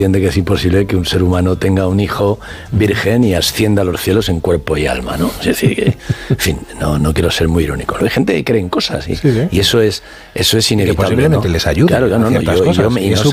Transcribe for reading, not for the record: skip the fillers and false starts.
entiende que es imposible que un ser humano tenga un hijo virgen y ascienda a los cielos en cuerpo y alma, ¿no? Es decir, que, en fin, no quiero ser muy irónico. Hay gente que cree en cosas y eso es inevitable. Que posiblemente, ¿no?, les ayude, claro, a ciertas cosas.